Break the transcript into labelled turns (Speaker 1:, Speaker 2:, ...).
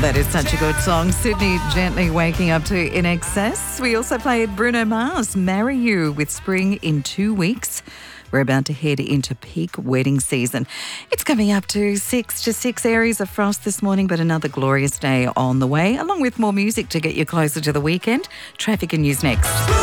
Speaker 1: That is such a good song. Sydney gently waking up to In Excess. We also played Bruno Mars, Marry You, with spring in 2 weeks. We're about to head into peak wedding season. It's coming up to 6 areas of frost this morning, but another glorious day on the way, along with more music to get you closer to the weekend. Traffic and news next.